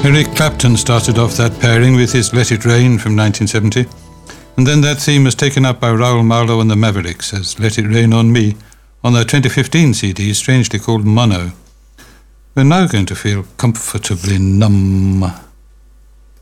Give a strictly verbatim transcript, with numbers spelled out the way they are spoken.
Eric Clapton started off that pairing with his Let It Rain from nineteen seventy, and then that theme was taken up by Raoul Marlowe and the Mavericks as Let It Rain on Me on their twenty fifteen C D, strangely called Mono. We're now going to feel comfortably numb.